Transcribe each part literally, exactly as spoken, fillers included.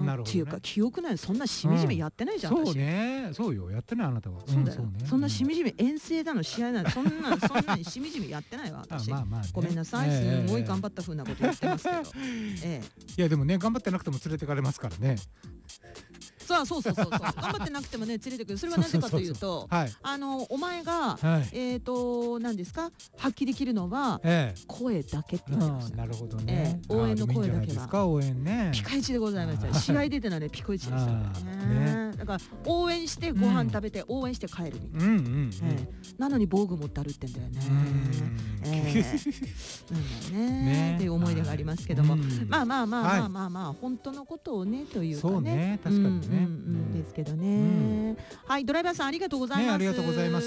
なるほどね。 っていうか記憶ない、そんなしみじみやってないじゃん、 うん、 私。 そうね、そうよ、やってないあなたは。 そうだよ、 うん、そうね、 そんなしみじみ遠征だの試合なのそんなそんなにしみじみやってないわ私。 あまあまあね、 ごめんなさい、すんごい頑張った風なこと言ってますけど、ええ、 いやでもね、頑張ってなくても連れてかれますからね。 そうそうそうそうそう頑張ってなくてもね連れてくる。それはなぜかというと、 はい、 あのお前が、 はい、 えっ、と何ですか、発揮できるのは、 ええ、 声だけって言ってました。 なるほどね、 ええ、応援の声だけは。 あでもいいんじゃないですか、応援ね。 ピカイチでございますよ。試合出てないね、ピコイチですよね。だから応援してご飯食べて、応援して帰るみたいな。 うんうんうん、 ええ、なのに防具持って歩ってんだよね。ええ、なんだよねっていう思い出がありますけども、まあまあまあまあまあまあ本当のことをねというかね。 そうね、確かにね。 ですけどね。はい、ドライバーさんありがとうございます。 ありがとうございます。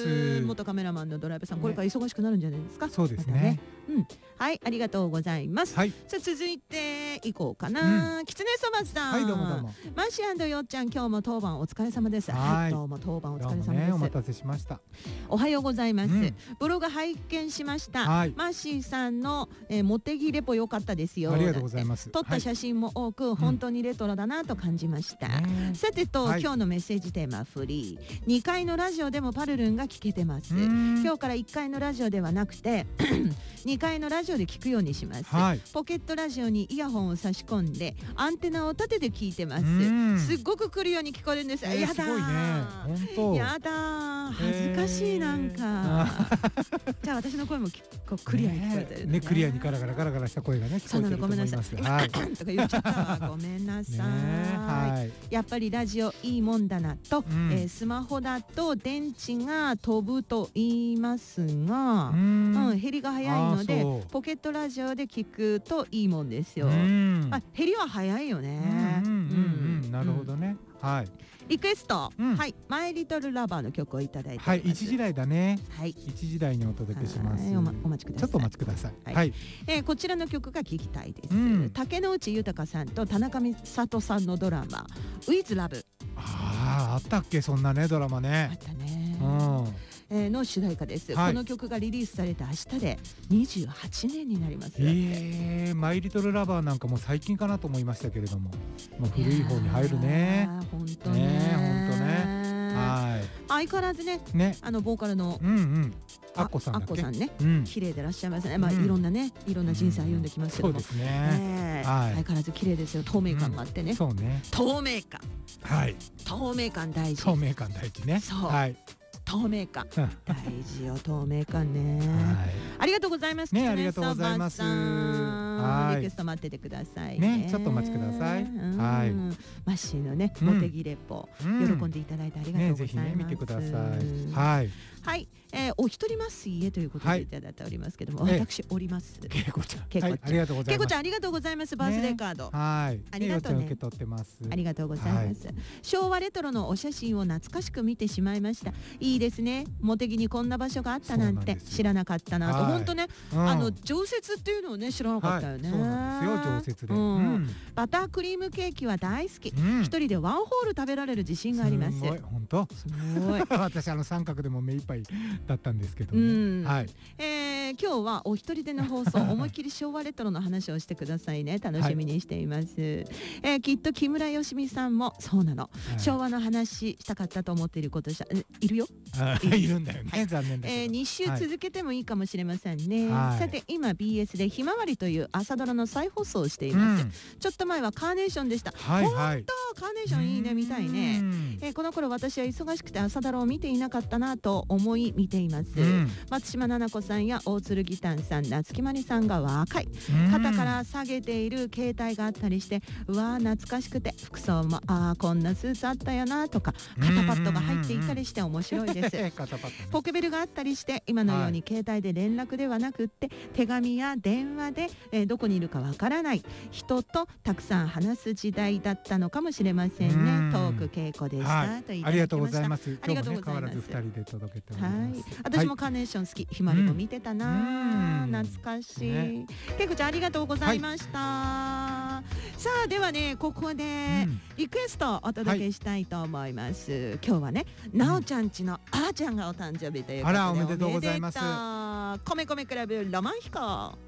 元カメラマンのドライバーさん、これから忙しくなるんじゃないですか。 そうですね。 うん、はい、ありがとうございます。さあ続いていこうかな。きつねそばさん。 はい、どうもどうも。 マシ&よっちゃん、今日も当番お疲れ様です。はい、どうも当番お疲れ様です。 お待たせしました。 おはようございます。ブログ拝見しました。マッシーさんの茂木レポ良かったですよ。 ありがとうございます。 撮った写真も多く本当にレトロだなと感じました。さてと今日のメッセージテーマフリー。にかいのラジオでもパルルンが聞けてます。今日からいっかいのラジオではなくてにかいのラジオで聞くようにします。ポケットラジオにイヤホンを差し込んでアンテナを立てて聞いてます。すっごく来るように聞こえるんです。やだー。やだー。恥ずかしいなんか。じゃあ私の声もこうクリアに聞こえてるね。クリアにガラガラガラガラした声がね聞こえてると思います。 そうなの、ごめんなさい。今とか言っちゃったわ。ごめんなさい。やっぱりラジオいいもんだなと、スマホだと電池が飛ぶと言いますが、減りが早いのでポケットラジオで聞くといいもんですよ。減りは早いよね。 なるほどね。はい。 リクエスト、はい、マイリトルラバーの曲をいただいてます。 はい、一時代だね。 はい、 一時代にお届けします。 お待ちください。 ちょっとお待ちください。はい、 えこちらの曲が聴きたいです。竹野内豊さんと田中美里さんのドラマ「ウィズラブ」。 ああ、あったっけ、そんなねドラマね。 あったね。えの主題歌です。この曲がリリースされた明日でにじゅうはちねんになります。 ええ、マイリトルラバーなんかもう最近かなと思いましたけれども、もう古い方に入るね。 本当ね、 本当ね。はい。 相変わらずね、あのボーカルのうんうんアッコさんだっけ。 アッコさんね、綺麗でいらっしゃいますね。まあいろんなね、いろんな人生歩んできますけども、 そうですね。 相変わらず綺麗ですよ。透明感があってね。 そうね。 透明感。 はい。 透明感大事。 透明感大事ね。はい。 透明感大事よ、透明感ね。ありがとうございます。 ね、ありがとうございます。 リクエスト待っててくださいね。 ちょっとお待ちください。はい。 マッシーのね、茂木レポ喜んでいただいてありがとうございます。 ぜひね見てください。はい。 はい、お一人ます家ということでいただいておりますけども、私おります。 けいこちゃん、 けいこちゃん、 ありがとうございます。 けいこちゃんありがとうございます。バースデーカード。 はい。 ありがとうね。 受け取ってます。 ありがとうございます。昭和レトロのお写真を懐かしく見てしまいました。いいですね。茂木にこんな場所があったなんて知らなかったなと。本当ね、あの常設っていうのをね知らなかったよね。 そうなんですよ、常設で。 バタークリームケーキは大好き。一人でワンホール食べられる自信があります。 すごい、本当。 すごい。 私あの三角でも目いっぱいだったんですけどね。はい。 え今日はお一人での放送、思いっきり昭和レトロの話をしてくださいね。楽しみにしています。えきっと木村よしみさんもそうなの。昭和の話したかったと思っていることじゃいるよ。 いるんだよね。残念だけど。 えに週続けてもいいかもしれませんね。さて今 ビーエス でひまわりという朝ドラの再放送をしています。ちょっと前はカーネーションでした。本当カーネーションいいね、見たいね。えこの頃私は忙しくて朝ドラを見ていなかったなと思い見ています。松島菜々子さんや大鶴義丹さん、夏木マリさんが若い。肩から下げている携帯があったりして、うわー懐かしくて、服装もああこんなスーツあったよなとか、肩パッドが入っていたりして面白いです。ポケベルがあったりして、今のように携帯で連絡ではなくって手紙や電話で、えー、どこにいるかわからない人とたくさん話す時代だったのかもしれませんね。トーク稽古でした、はい、と言いただきました。 ありがとうございます。今日もね変わらずふたりで届けております。はい、 私もカーネーション好き。ひまわりも見てたな、うん、懐かしい、ね、けいこちゃんありがとうございました、はい、さあではねここでリクエストをお届けしたいと思います、はい、今日はねなおちゃんちのあーちゃんがお誕生日ということで、 あらおめでとうございます。 米米クラブロマン飛行。